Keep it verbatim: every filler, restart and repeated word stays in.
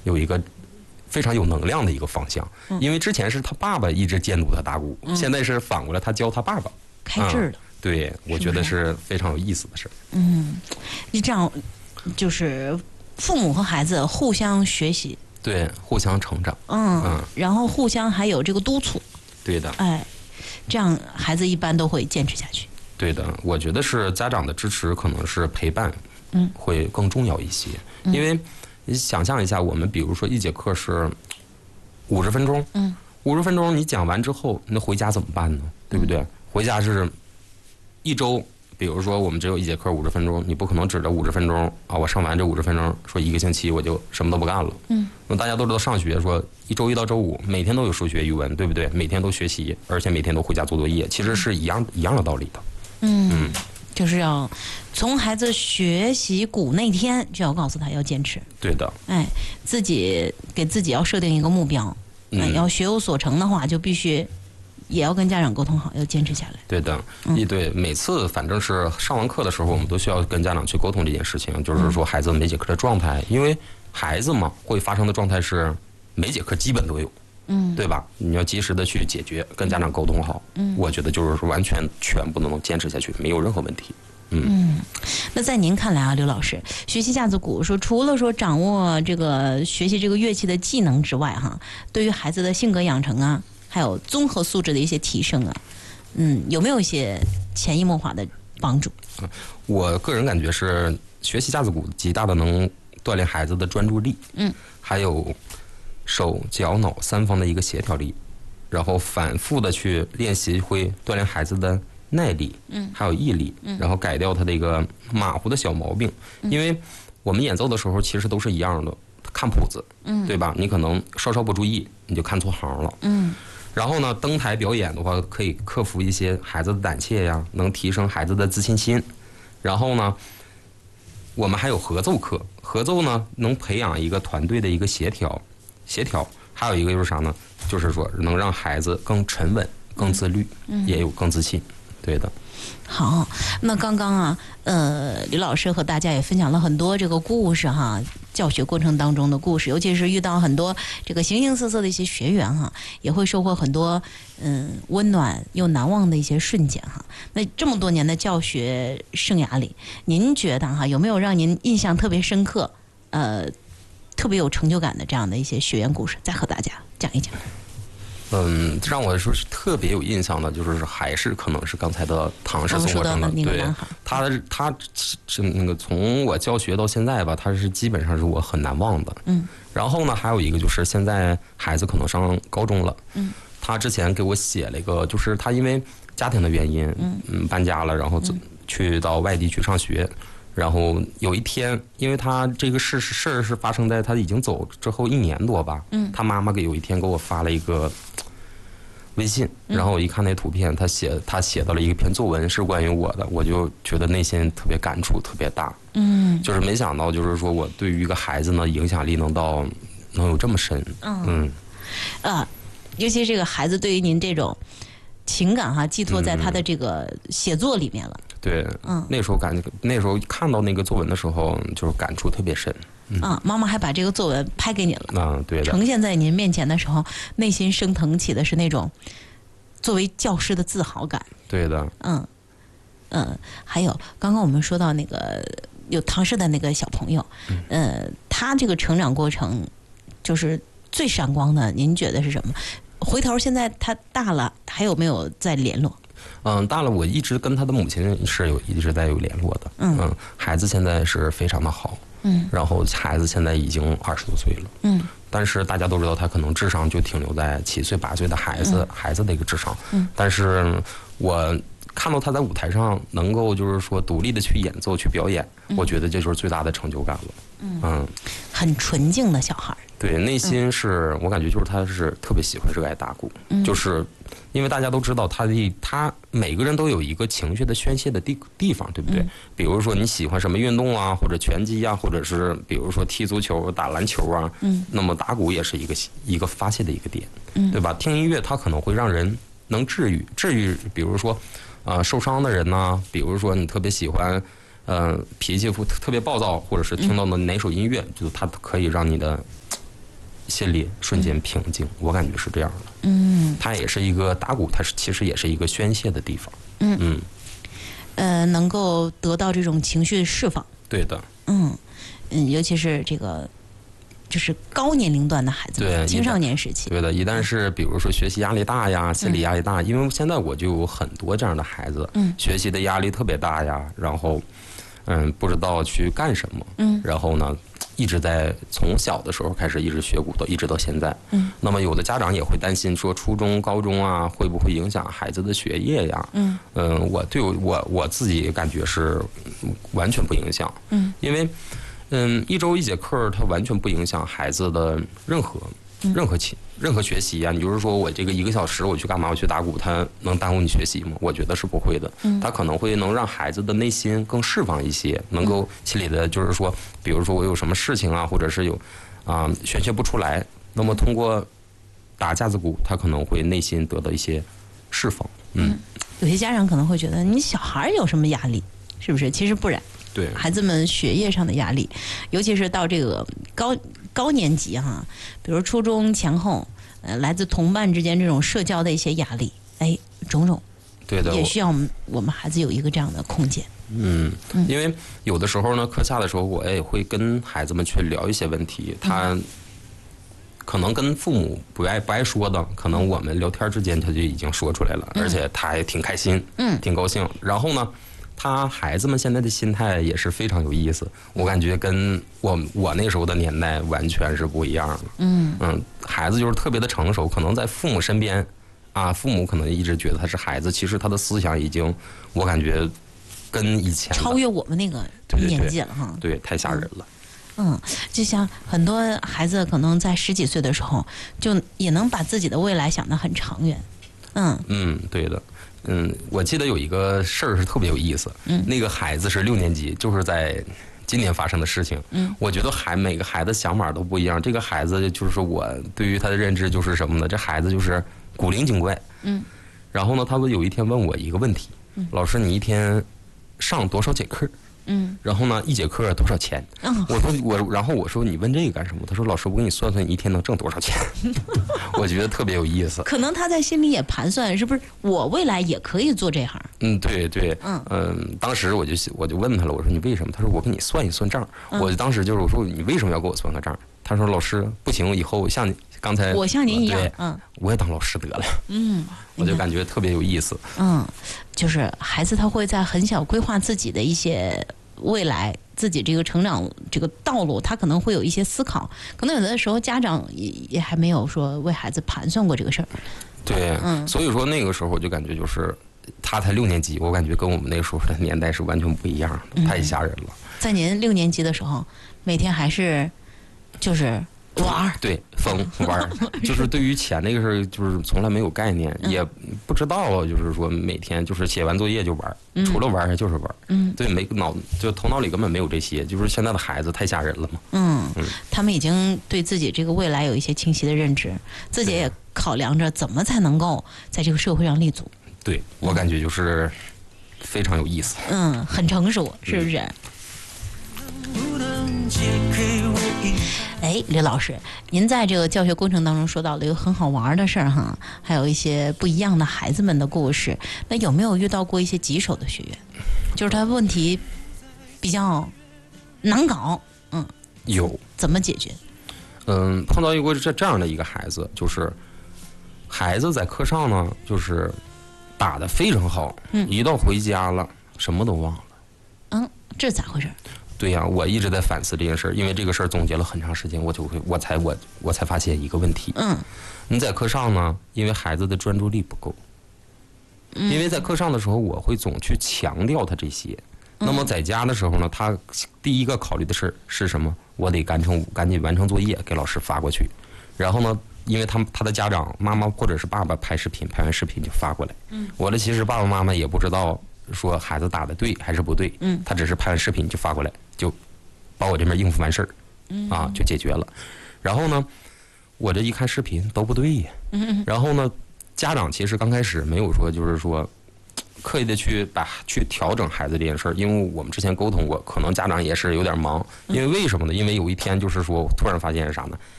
有一个非常有能量的一个方向。嗯、因为之前是他爸爸一直监督他打鼓，嗯、现在是反过来他教他爸爸开智了。嗯、 对，我觉得是非常有意思的事。 嗯，你这样就是父母和孩子互相学习， 对，互相成长。 嗯嗯，然后互相还有这个督促。 对的。 哎，这样孩子一般都会坚持下去。 对的，我觉得是家长的支持可能是陪伴，嗯，会更重要一些。嗯、因为你想象一下，我们比如说一节课是五十分钟，嗯，五十分钟你讲完之后，那回家怎么办呢？对不对？嗯、回家是一周，比如说我们只有一节课五十分钟，你不可能指着五十分钟啊，我上完这五十分钟，说一个星期我就什么都不干了。嗯，那大家都知道上学说一周一到周五每天都有数学、语文，对不对？每天都学习，而且每天都回家做作业，其实是一样一样的道理的。 嗯，嗯就是要从孩子学习鼓那天就要告诉他要坚持。对的。哎，自己给自己要设定一个目标，嗯、哎，要学有所成的话，就必须也要跟家长沟通好，要坚持下来。 对的，嗯、对，每次反正是上完课的时候，我们都需要跟家长去沟通这件事情，就是说孩子每节课的状态，因为孩子嘛会发生的状态是每节课基本都有。嗯，对吧？你要及时的去解决，跟家长沟通好。嗯，我觉得就是说完全全部能坚持下去，没有任何问题。嗯嗯，那在您看来啊，刘老师，学习架子鼓说除了说掌握这个学习这个乐器的技能之外，哈，对于孩子的性格养成啊，还有综合素质的一些提升啊，嗯，有没有一些潜移默化的帮助？ 嗯，我个人感觉是学习架子鼓极大的能锻炼孩子的专注力。嗯，还有手脚脑三方的一个协调力，然后反复的去练习，会锻炼孩子的耐力，嗯，还有毅力，嗯，然后改掉他的一个马虎的小毛病。因为我们演奏的时候其实都是一样的，看谱子，嗯，对吧？你可能稍稍不注意，你就看错行了，嗯。然后呢，登台表演的话，可以克服一些孩子的胆怯呀，能提升孩子的自信心。然后呢，我们还有合奏课，合奏呢能培养一个团队的一个协调。协调，还有一个就是啥呢？就是说能让孩子更沉稳、更自律，嗯、也有更自信。对的。 好，那刚刚啊，呃，李老师和大家也分享了很多这个故事哈，教学过程当中的故事，尤其是遇到很多这个形形色色的一些学员哈，也会收获很多嗯温暖又难忘的一些瞬间哈。那这么多年的教学生涯里，您觉得哈有没有让您印象特别深刻？呃。特别有成就感的这样的一些学员故事，再和大家讲一讲。 嗯，让我说是特别有印象的，就是还是可能是刚才的唐氏综合症的，对，他他是那个从我教学到现在吧，他是基本上是我很难忘的。嗯。然后呢，还有一个就是现在孩子可能上高中了，嗯，他之前给我写了一个，就是他因为家庭的原因，嗯，搬家了，然后去到外地去上学。然后有一天，因为他这个事事儿是发生在他已经走之后一年多吧，嗯，他妈妈给有一天给我发了一个微信，然后我一看那图片，他写他写到了一篇作文是关于我的，我就觉得内心特别感触特别大，嗯，就是没想到就是说我对于一个孩子呢影响力能到能有这么深，嗯嗯， 啊，尤其这个孩子对于您这种情感哈寄托在他的这个写作里面了。嗯对，嗯，那时候感觉那时候看到那个作文的时候，就是感触特别深。 嗯、啊，妈妈还把这个作文拍给你了， 嗯，对的， 呈现在您面前的时候，内心升腾起的是那种作为教师的自豪感。 对的， 嗯嗯，还有刚刚我们说到那个有唐氏的那个小朋友，嗯、呃，他这个成长过程就是最闪光的，您觉得是什么？回头现在他大了，还有没有再联络？ 嗯，大了，我一直跟他的母亲是有一直在有联络的。嗯, 嗯，孩子现在是非常的好。嗯，然后孩子现在已经二十多岁了。嗯，但是大家都知道他可能智商就停留在七岁八岁的孩子、嗯、孩子的一个智商。嗯，但是我看到他在舞台上能够就是说独立的去演奏去表演、嗯，我觉得这就是最大的成就感了。嗯，嗯很纯净的小孩。 对，内心是、嗯、我感觉就是他是特别喜欢热爱打鼓、嗯，就是因为大家都知道他的他每个人都有一个情绪的宣泄的地地方，对不对、嗯？比如说你喜欢什么运动啊，或者拳击啊，或者是比如说踢足球、打篮球啊，嗯，那么打鼓也是一个一个发泄的一个点，嗯，对吧？听音乐它可能会让人能治愈，治愈，比如说，呃，受伤的人呐、啊，比如说你特别喜欢，呃，脾气特别暴躁，或者是听到的哪首音乐，嗯、就是它可以让你的心里瞬间平静，我感觉是这样的。 嗯， 它也是一个打鼓，它是其实也是一个宣泄的地方。 嗯嗯，呃，能够得到这种情绪释放。 对的。 嗯嗯，尤其是这个就是高年龄段的孩子， 对青少年时期。 对的，一旦是比如说学习压力大呀，心理压力大，嗯、因为现在我就有很多这样的孩子，嗯，学习的压力特别大呀，然后嗯不知道去干什么，嗯，然后呢。一直在从小的时候开始一直学鼓，到一直到现在。嗯，那么有的家长也会担心说，初中、高中啊，会不会影响孩子的学业呀？嗯，嗯、呃，我对我我自己感觉是完全不影响。嗯，因为嗯一周一节课，它完全不影响孩子的任何。任何情任何学习啊，你就是说我这个一个小时我去干嘛？我去打鼓，它能耽误你学习吗？我觉得是不会的。嗯，它可能会能让孩子的内心更释放一些，能够心里的，就是说，比如说我有什么事情啊，或者是有啊、呃、宣泄不出来，那么通过打架子鼓，他可能会内心得到一些释放。嗯， 有些家长可能会觉得，你小孩有什么压力？是不是？其实不然。 对， 孩子们学业上的压力，尤其是到这个高高年级哈，比如初中前后，呃，来自同伴之间这种社交的一些压力，哎，种种， 对的， 也需要我们我们孩子有一个这样的空间。 嗯，因为有的时候呢，课下的时候，我也会跟孩子们去聊一些问题，他可能跟父母不爱不爱说的，可能我们聊天之间他就已经说出来了，而且他还挺开心，嗯，挺高兴。然后呢，他孩子们现在的心态也是非常有意思，我感觉跟我我那时候的年代完全是不一样的。嗯嗯，孩子就是特别的成熟，可能在父母身边啊，父母可能一直觉得他是孩子，其实他的思想已经，我感觉跟以前超越我们那个年纪了哈。 对，太吓人了。 嗯，就像很多孩子可能在十几岁的时候，就也能把自己的未来想得很长远。嗯嗯，对的。嗯，我记得有一个事儿是特别有意思。嗯，那个孩子是六年级，就是在今年发生的事情。嗯，我觉得孩每个孩子想法都不一样。这个孩子就是我对于他的认知就是什么呢？这孩子就是古灵精怪。嗯，然后呢，他们有一天问我一个问题：嗯、老师，你一天上多少节课？嗯，然后呢，一节课多少钱？哦、我说我，然后我说你问这个干什么？他说老师，我给你算算，你一天能挣多少钱？我觉得特别有意思。 可能他在心里也盘算，是不是我未来也可以做这行？ 嗯，对对，嗯嗯，当时我就我就问他了，我说你为什么？他说我给你算一算账。嗯、我当时就是我说你为什么要给我算个账？他说老师不行，以后像你刚才我像您一样，嗯， 我也当老师得了。嗯，我就感觉特别有意思。 嗯，就是孩子他会在很小规划自己的一些未来，自己这个成长这个道路，他可能会有一些思考。可能有的时候家长也也还没有说为孩子盘算过这个事儿。 对，嗯，所以说那个时候我就感觉就是他才六年级，我感觉跟我们那个时候的年代是完全不一样的，太吓人了。 在您六年级的时候，每天还是就是玩， 对，疯玩，就是对于钱那个事儿，就是从来没有概念，嗯、也不知道，就是说每天就是写完作业就玩，嗯、除了玩就是玩，嗯，对，没脑就头脑里根本没有这些，就是现在的孩子太吓人了嘛， 嗯嗯，他们已经对自己这个未来有一些清晰的认知，自己也考量着怎么才能够在这个社会上立足。 对，我感觉就是非常有意思， 嗯，很成熟，是不是？嗯哎，李老师，您在这个教学过程当中说到了一个很好玩的事儿哈，还有一些不一样的孩子们的故事。那有没有遇到过一些棘手的学员，就是他问题比较难搞？嗯， 有。 怎么解决？ 嗯，碰到一个这这样的一个孩子，就是孩子在课上呢，就是打得非常好，嗯，一到回家了，什么都忘了。 嗯，这咋回事？ 对呀、啊，我一直在反思这件事儿，因为这个事儿总结了很长时间，我就会我才我我才发现一个问题。嗯，你在课上呢，因为孩子的专注力不够，嗯、因为在课上的时候，我会总去强调他这些。嗯、那么在家的时候呢，他第一个考虑的事是什么？我得赶成赶紧完成作业，给老师发过去。然后呢，因为他他的家长妈妈或者是爸爸拍视频，拍完视频就发过来。嗯，我的其实爸爸妈妈也不知道说孩子打的对还是不对。嗯，他只是拍完视频就发过来。就把我这边应付完事儿，啊，就解决了。然后呢，我这一看视频都不对呀。然后呢，家长其实刚开始没有说，就是说刻意的去把去调整孩子这件事儿，因为我们之前沟通过，可能家长也是有点忙。因为为什么呢？因为有一天就是说，突然发现是啥呢？